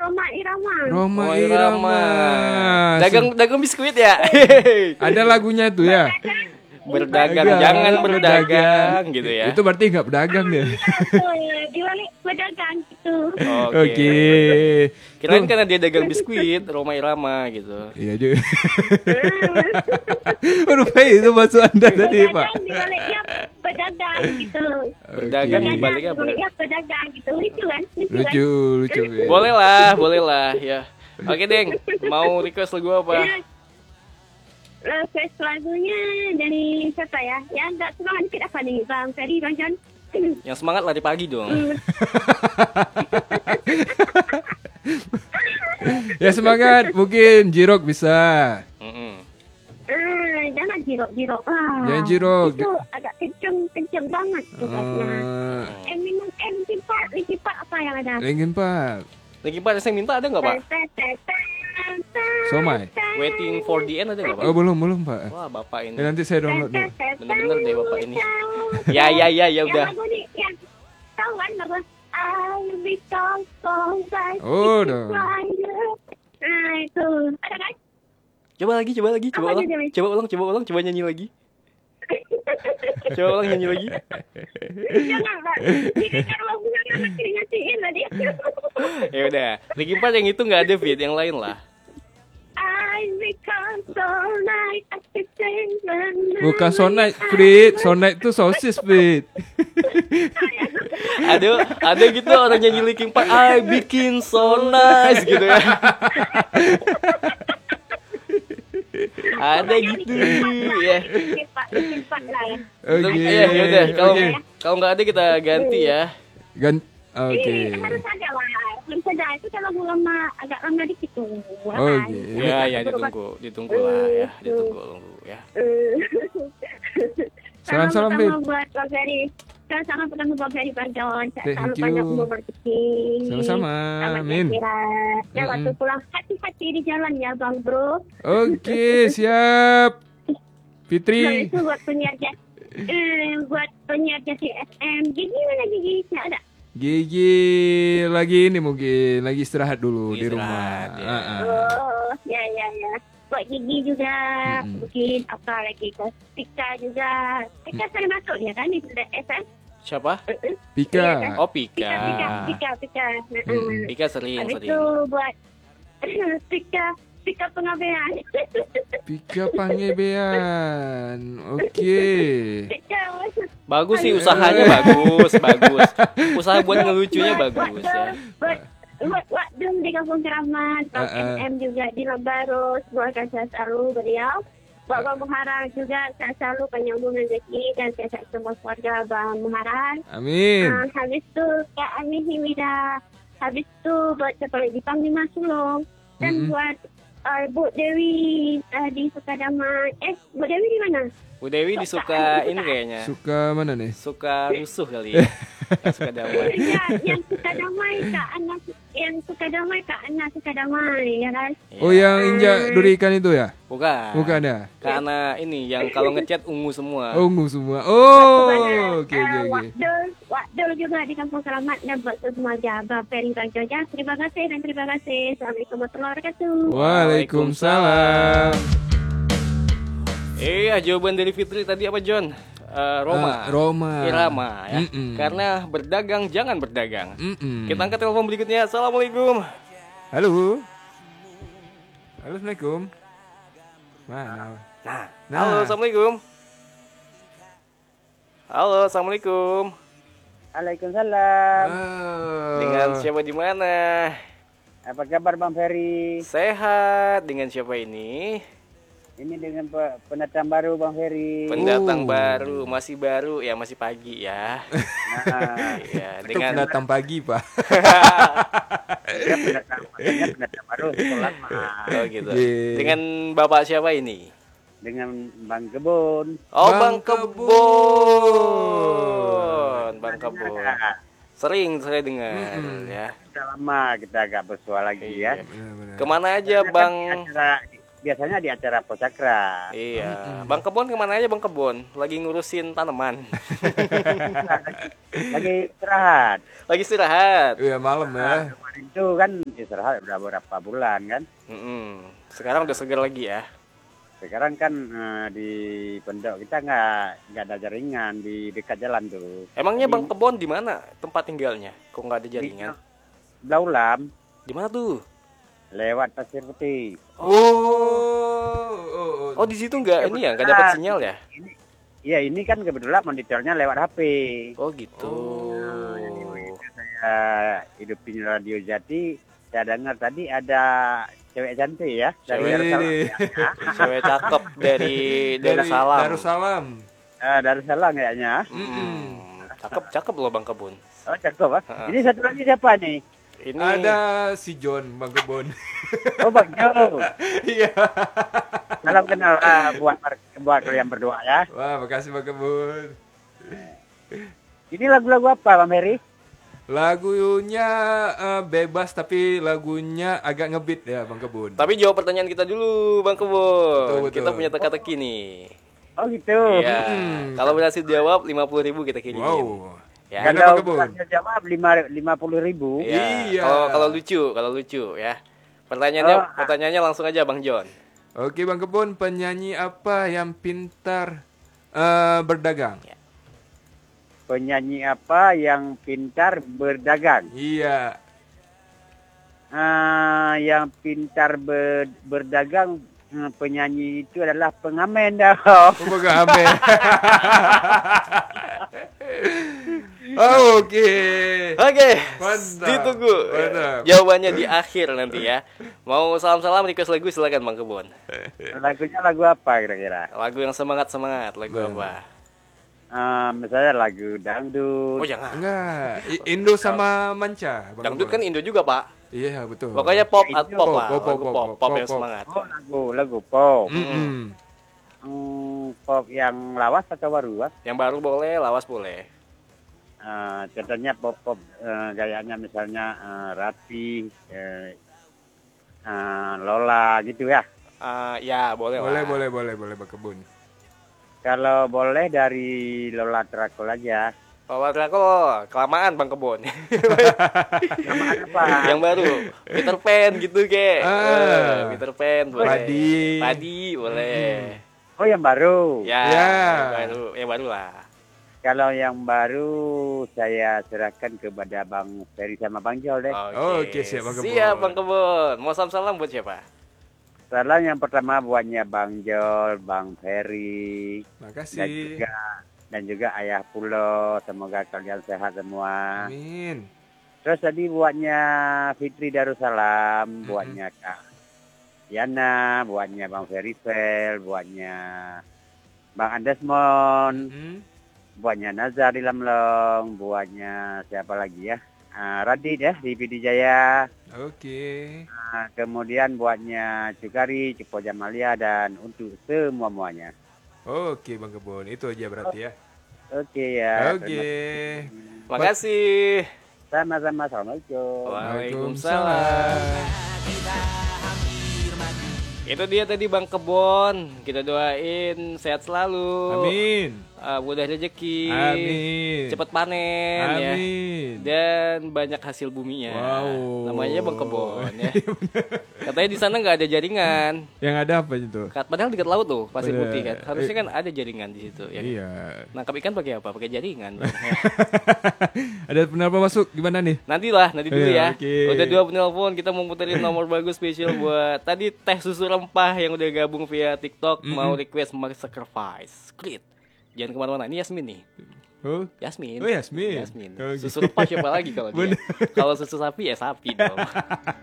Roma Irama. Roma Irama. Dagang biskuit ya. Ada lagunya tuh ya. Berdagang jangan berdagang gitu ya. Itu berarti nggak berdagang ya. Di balik pedagang gitu. Oke. Kirain karena dia dagang biskuit, Roma Irama gitu. Iya juga. Rupanya itu maksud Anda tadi, Pak. Di baliknya pedagang gitu. Berdagang di baliknya Di baliknya pedagang gitu. Lucu kan? Lucu. Boleh lah ya. Oke, Deng. Mau request lagu apa? Request lagunya dari siapa ya? Ya nggak semangat dikit apa nih, Bang Ferry, Bang John? Yang semangat lari pagi dong. Ya semangat, mungkin Jirok bisa. Jangan jirok. Jangan jirok. Itu agak kenceng banget tugasnya. Minum Linkin Park apa yang ada? Linkin Park saya minta ada nggak, Pak? Somai. Waiting for the end ada nggak, Pak? Oh belum Pak. Wah, Bapak ini. Nanti saya download dulu. Bener-bener deh Bapak ini. Ya udah. Yang lagu nih, yang tahu kan lagu I'll be so bad. Oh, dah. Nah itu ada kan? Coba ulang, coba nyanyi lagi. Coba ulang nyanyi lagi. Jangan Pak, ini kan lagunya nanti nyanyiin tadi. Ya udah, Linkin Park yang itu nggak ada fit, yang lain lah. Bukan Sonite, Frit. Sonite itu sosis, Frit. Ada gitu orang nyanyi Linkin Park, I bikin so nice gitu ya. Ada gitu ya. Oke. Ya udah, kalau nggak ada kita ganti ya. Oke. Harus ada lah. Belum saja itu kalau lama agak lama dikit tuh. Oke. Ya ditunggu lah ya. Salam Fit. Buat Bang Ferry. Salam pertama buat Ferry Barjon. Thank Banyak you. umur rezeki. Sama-sama. Amin. Ya waktu pulang hati-hati di jalan ya Bang Bro. Oke, siap. Fitri. Itu buat penyiar Jasi FM. Gigi mana Gigi? Nggak ada. Gigi lagi ini mungkin lagi istirahat dulu di rumah. Ya. Ya. Buat Gigi juga mungkin apa lagi ke Pika juga. Pika sering masuk dia kan di FM. Siapa? Pika. Oh, Pika. Pika sering. Itu buat Pika pengabean. Pika Pangebean. Oke. Bagus sih usahanya bagus. Usaha buat ngelucunya bagus ya. Buat dong di Kampung Keramat, Bang MM juga di Lebarus, doakan saya selalu beliau. Buat Bang Muharram juga saya selalu penyambung rezeki dan saya semua keluarga Bang Muharram. Amin. Habis itu Kak Ami Himida. Habis itu buat siapa lagi Panglima Sulong. Dan buat Bu Dewi di Sukadamai. Bu Dewi di mana? Bu Dewi disuka ini kayaknya. Suka mana nih? Suka rusuh kali ya. Suka damai. Ya, yang suka damai Kak Ana, Kak Ana suka damai ya kan? Oh, yang injak duri ikan itu ya? Bukan ya? Karena ini yang kalau ngechat ungu semua. Ungu semua. Oh, oke. Wakdul juga di Kampung Selamat dan buat semua jaga Ferry Bang Joja. Terima kasih. Assalamualaikum warahmatullahi wabarakatuh. Waalaikumsalam. Jawaban dari Fitri tadi apa, John? Roma Irama ya. Karena berdagang jangan berdagang. Kita angkat telepon berikutnya. Assalamualaikum. Halo. Assalamualaikum. Mana? Halo, assalamualaikum. Waalaikumsalam. Dengan siapa di mana? Apa kabar Bang Ferry? Sehat. Dengan siapa ini? Ini dengan pendatang baru Bang Ferry. Pendatang baru, masih baru ya, masih pagi ya. Ya, dengan pendatang pagi, Pak. Ya, pendatang baru sekolah mah. Oh gitu. Dengan Bapak siapa ini? Dengan Bang Kebun. Oh, Bang Kebun. Sering saya dengar ya. Sudah lama kita agak bersua lagi ya. Kemana aja Bang? Biasanya di acara Posakra. Iya. Bang Kebun kemana aja Bang Kebun? Lagi ngurusin tanaman. Lagi istirahat. Lagi istirahat. Iya, malam ya. Kemarin itu kan istirahat udah beberapa bulan kan. Sekarang udah segar lagi ya. Sekarang kan di pondok kita nggak ada jaringan di dekat jalan tuh. Emangnya Bang Kebon di mana tempat tinggalnya? Kok nggak ada jaringan? Blaulam. Di mana tuh? Lewat Pasir Putih. Oh di situ nggak ini ya, nggak dapat sinyal ya? Iya ini kan kebetulan monitornya lewat HP. Oh gitu. Saya hidupin Radio Jati. Saya dengar tadi ada cewek cantik ya dari Darussalam. Cewek cakep dari Darussalam. Darussalam kayaknya. Cakep loh Bang Kebon. Oh cakep ah. Ini satu lagi siapa nih? Ini ada si John Bang Kebon. Oh Bang John. Iya. Salam kenal buat kalian berdua ya. Wah makasih Bang Kebon. Ini lagu-lagu apa Bang Heri? Lagunya bebas tapi lagunya agak ngebeat ya Bang Kebun. Tapi jawab pertanyaan kita dulu Bang Kebun. Betul. Kita punya teka-teki nih. Oh gitu. Iya. Kalau berhasil jawab 50.000 kita kirimin. Wow. Ya. Kalau berhasil jawab 50.000. Iya. Kalau lucu ya. Pertanyaannya langsung aja Bang John. Oke Bang Kebun, penyanyi apa yang pintar berdagang? Ya. Penyanyi apa yang pintar berdagang? Iya. Yang pintar berdagang penyanyi itu adalah pengamen dah. Pengamen. Oke. Mantap. Ditunggu. Mantap. Jawabannya di akhir nanti ya. Mau salam-salam request lagu silakan Bang Kebun. Lagunya lagu apa kira-kira? Lagu yang semangat lagu apa? Misalnya lagu dangdut. Oh jangan. Enggak. Indo sama manca. Dangdut kan Indo juga Pak. Iya betul. Pokoknya pop lah. Pop yang semangat. Oh lagu pop. Pop yang lawas atau baru? Yang baru boleh, lawas boleh. Contohnya pop gayanya misalnya Rati, Lola gitu ya. Ya boleh Bang Kebun. Kalau boleh dari Lola Trakol aja. Lola Trakol kelamaan Bang Kebun. Kelamaan apa? Yang baru Peter Pan gitu kek. Peter Pan boleh. Padi boleh. Oh yang baru. Ya. Yang baru lah. Kalau yang baru saya serahkan kepada Bang Ferry sama Bang Jol deh. Oke, siap Bang Kebun. Siap Bang Kebun. Mau salam buat siapa? Salam yang pertama buatnya Bang Jol, Bang Ferry. Makasih. Dan juga Ayah Pulo. Semoga kalian sehat semua. Amin. Terus tadi buatnya Fitri Darussalam, buatnya Kak Yana, buatnya Bang Ferry Fel, buatnya Bang Andesmon. Buatnya Nazar di Lamlong, buatnya siapa lagi ya? Radit ya di Pidi Jaya. Oke. Kemudian buatnya Cukari, Cipo Jamalia dan untuk semuanya. Oke Bang Kebun, itu aja berarti ya. Oke ya. Oke. Makasih. Sama-sama. Assalamualaikum. Waalaikumsalam. Itu dia tadi Bang Kebon. Kita doain sehat selalu. Amin. Mudah rezeki. Amin. Cepat panen. Amin. Ya. Dan banyak hasil buminya. Wow. Namanya Bang Kebon ya. Katanya di sana nggak ada jaringan. Yang ada apa itu? Padahal dekat laut tuh, Pasir Putih kan. Harusnya kan ada jaringan di situ ya. Iya. Nangkap ikan pakai apa? Pakai jaringan. Ada penelpon masuk gimana nih? Nanti dulu ya. Okay. Udah 2 penelpon, kita mau puterin nomor bagus spesial buat tadi teh susu rempah yang udah gabung via TikTok mau request sacrifice. Great. Jangan kemana-mana. Ini Yasmin nih. Oh, Yasmin. Yasmin. Susu rempah siapa lagi kalau dia? Kalau susu sapi ya sapi dong.